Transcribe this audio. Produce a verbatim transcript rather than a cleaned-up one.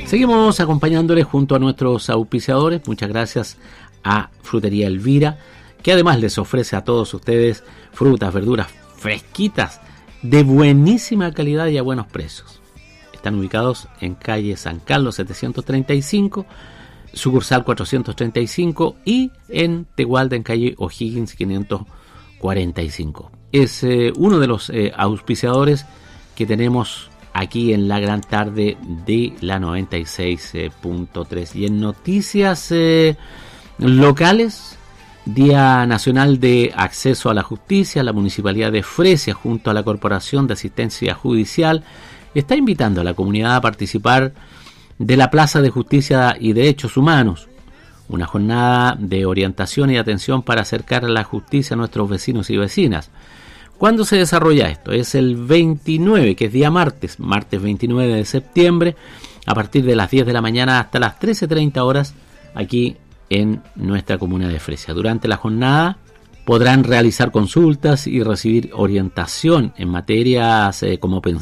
Seguimos acompañándoles junto a nuestros auspiciadores. Muchas gracias a Frutería Elvira, que además les ofrece a todos ustedes frutas, verduras fresquitas de buenísima calidad y a buenos precios. Están ubicados en calle San Carlos setecientos treinta y cinco, sucursal cuatrocientos treinta y cinco, y en Tegualda en calle O'Higgins quinientos cuarenta y cinco. Es eh, uno de los eh, auspiciadores que tenemos aquí en la gran tarde de la noventa y seis punto tres. Y en noticias eh, locales, Día Nacional de Acceso a la Justicia, la Municipalidad de Fresia junto a la Corporación de Asistencia Judicial está invitando a la comunidad a participar de la Plaza de Justicia y Derechos Humanos, una jornada de orientación y atención para acercar la justicia a nuestros vecinos y vecinas. ¿Cuándo se desarrolla esto? Es el veintinueve, que es día martes, martes veintinueve de septiembre, a partir de las diez de la mañana hasta las trece treinta horas, aquí en nuestra comuna de Fresia. Durante la jornada podrán realizar consultas y recibir orientación en materias eh, como